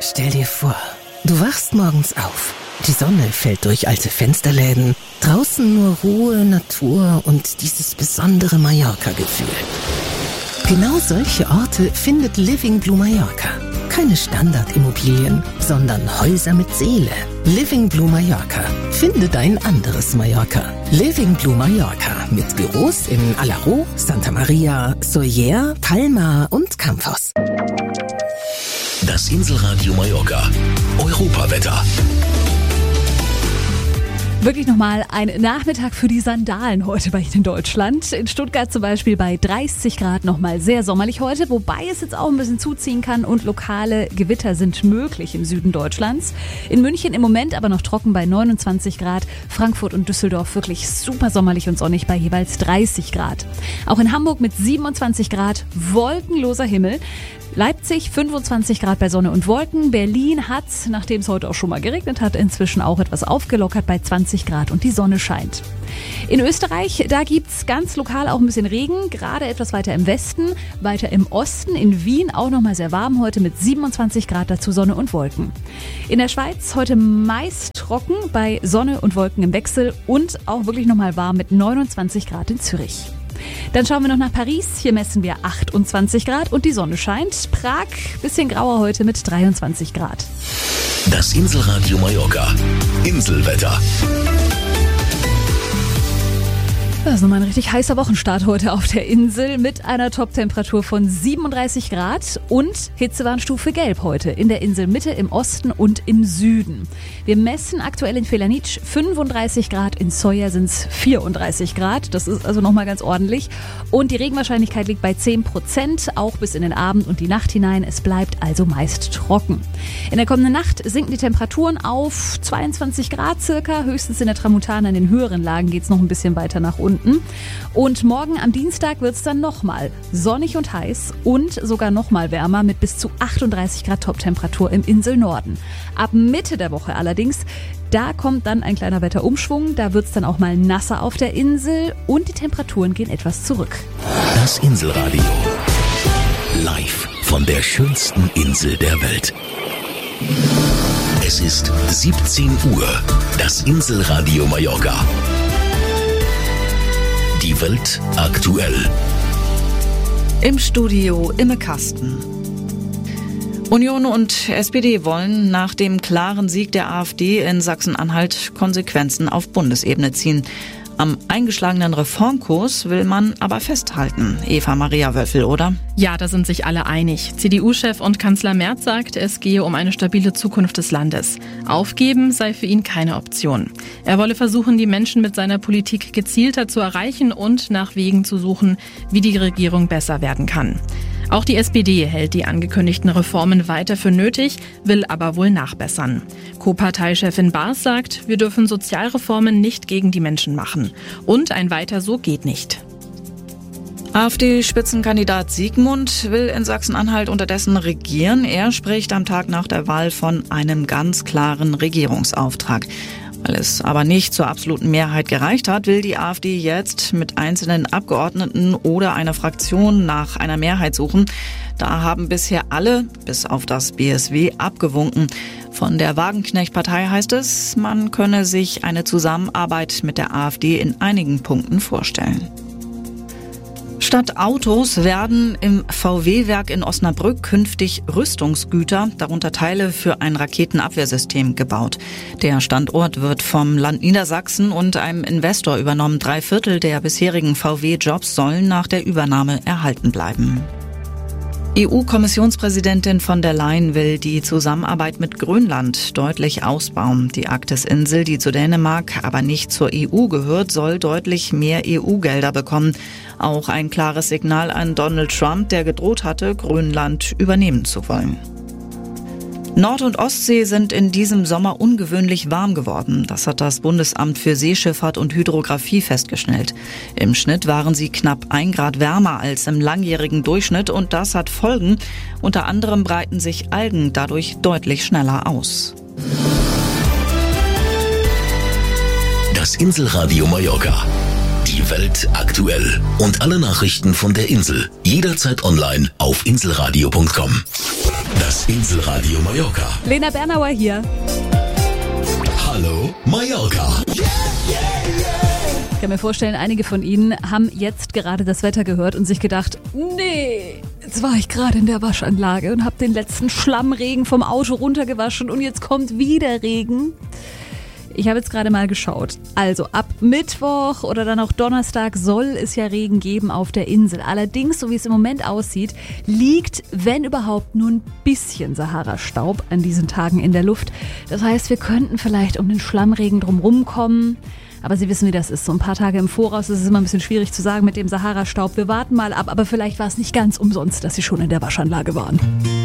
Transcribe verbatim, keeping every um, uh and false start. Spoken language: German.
Stell dir vor, du wachst morgens auf. Die Sonne fällt durch alte Fensterläden. Draußen nur Ruhe, Natur und dieses besondere Mallorca-Gefühl. Genau solche Orte findet Living Blue Mallorca. Keine Standardimmobilien, sondern Häuser mit Seele. Living Blue Mallorca. Finde dein anderes Mallorca. Living Blue Mallorca mit Büros in Alaró, Santa Maria, Sóller, Palma und Campos. Das Inselradio Mallorca. Europawetter. Wirklich nochmal ein Nachmittag für die Sandalen heute bei Ihnen in Deutschland. In Stuttgart zum Beispiel bei dreißig Grad nochmal sehr sommerlich heute, wobei es jetzt auch ein bisschen zuziehen kann und lokale Gewitter sind möglich im Süden Deutschlands. In München im Moment aber noch trocken bei neunundzwanzig Grad. Frankfurt und Düsseldorf wirklich super sommerlich und sonnig bei jeweils dreißig Grad. Auch in Hamburg mit siebenundzwanzig Grad, wolkenloser Himmel. Leipzig fünfundzwanzig Grad bei Sonne und Wolken. Berlin hat, nachdem es heute auch schon mal geregnet hat, inzwischen auch etwas aufgelockert bei zwanzig Grad und die Sonne scheint. In Österreich, da gibt's ganz lokal auch ein bisschen Regen, gerade etwas weiter im Westen, weiter im Osten. In Wien auch nochmal sehr warm heute mit siebenundzwanzig Grad, dazu Sonne und Wolken. In der Schweiz heute meist trocken bei Sonne und Wolken im Wechsel und auch wirklich nochmal warm mit neunundzwanzig Grad in Zürich. Dann schauen wir noch nach Paris. Hier messen wir achtundzwanzig Grad und die Sonne scheint. Prag, bisschen grauer heute mit dreiundzwanzig Grad. Das Inselradio Mallorca. Inselwetter. Das ist nochmal ein richtig heißer Wochenstart heute auf der Insel mit einer Top-Temperatur von siebenunddreißig Grad und Hitzewarnstufe Gelb heute in der Inselmitte, im Osten und im Süden. Wir messen aktuell in Felanitsch fünfunddreißig Grad, in Sóller sind es vierunddreißig Grad, das ist also nochmal ganz ordentlich. Und die Regenwahrscheinlichkeit liegt bei zehn Prozent, auch bis in den Abend und die Nacht hinein. Es bleibt also meist trocken. In der kommenden Nacht sinken die Temperaturen auf zweiundzwanzig Grad circa, höchstens in der Tramontana, in den höheren Lagen geht es noch ein bisschen weiter nach unten. Und morgen am Dienstag wird es dann nochmal sonnig und heiß und sogar nochmal wärmer mit bis zu achtunddreißig Grad Toptemperatur im Inselnorden. Ab Mitte der Woche allerdings, da kommt dann ein kleiner Wetterumschwung, da wird es dann auch mal nasser auf der Insel und die Temperaturen gehen etwas zurück. Das Inselradio. Live von der schönsten Insel der Welt. Es ist siebzehn Uhr. Das Inselradio Mallorca. Die Welt aktuell. Im Studio Imme Kasten. Union und S P D wollen nach dem klaren Sieg der AfD in Sachsen-Anhalt Konsequenzen auf Bundesebene ziehen. Am eingeschlagenen Reformkurs will man aber festhalten. Eva Maria Wölfel, oder? Ja, da sind sich alle einig. C D U-Chef und Kanzler Merz sagt, es gehe um eine stabile Zukunft des Landes. Aufgeben sei für ihn keine Option. Er wolle versuchen, die Menschen mit seiner Politik gezielter zu erreichen und nach Wegen zu suchen, wie die Regierung besser werden kann. Auch die S P D hält die angekündigten Reformen weiter für nötig, will aber wohl nachbessern. Co-Parteichefin Baas sagt, wir dürfen Sozialreformen nicht gegen die Menschen machen. Und ein Weiter so geht nicht. AfD-Spitzenkandidat Siegmund will in Sachsen-Anhalt unterdessen regieren. Er spricht am Tag nach der Wahl von einem ganz klaren Regierungsauftrag. Weil es aber nicht zur absoluten Mehrheit gereicht hat, will die AfD jetzt mit einzelnen Abgeordneten oder einer Fraktion nach einer Mehrheit suchen. Da haben bisher alle, bis auf das B S W, abgewunken. Von der Wagenknecht-Partei heißt es, man könne sich eine Zusammenarbeit mit der AfD in einigen Punkten vorstellen. Statt Autos werden im V W-Werk in Osnabrück künftig Rüstungsgüter, darunter Teile für ein Raketenabwehrsystem, gebaut. Der Standort wird vom Land Niedersachsen und einem Investor übernommen. Drei Viertel der bisherigen V W-Jobs sollen nach der Übernahme erhalten bleiben. E U-Kommissionspräsidentin von der Leyen will die Zusammenarbeit mit Grönland deutlich ausbauen. Die Arktis-Insel, die zu Dänemark, aber nicht zur E U gehört, soll deutlich mehr E U-Gelder bekommen. Auch ein klares Signal an Donald Trump, der gedroht hatte, Grönland übernehmen zu wollen. Nord- und Ostsee sind in diesem Sommer ungewöhnlich warm geworden. Das hat das Bundesamt für Seeschifffahrt und Hydrographie festgestellt. Im Schnitt waren sie knapp ein Grad wärmer als im langjährigen Durchschnitt und das hat Folgen. Unter anderem breiten sich Algen dadurch deutlich schneller aus. Das Inselradio Mallorca. Die Welt aktuell. Und alle Nachrichten von der Insel. Jederzeit online auf inselradio punkt com. Das Inselradio Mallorca. Lena Bernauer hier. Hallo Mallorca. Ich kann mir vorstellen, einige von Ihnen haben jetzt gerade das Wetter gehört und sich gedacht, nee, jetzt war ich gerade in der Waschanlage und habe den letzten Schlammregen vom Auto runtergewaschen und jetzt kommt wieder Regen. Ich habe jetzt gerade mal geschaut. Also ab Mittwoch oder dann auch Donnerstag soll es ja Regen geben auf der Insel. Allerdings, so wie es im Moment aussieht, liegt, wenn überhaupt, nur ein bisschen Sahara-Staub an diesen Tagen in der Luft. Das heißt, wir könnten vielleicht um den Schlammregen drumherum kommen. Aber Sie wissen, wie das ist. So ein paar Tage im Voraus ist es immer ein bisschen schwierig zu sagen mit dem Sahara-Staub. Wir warten mal ab, aber vielleicht war es nicht ganz umsonst, dass Sie schon in der Waschanlage waren.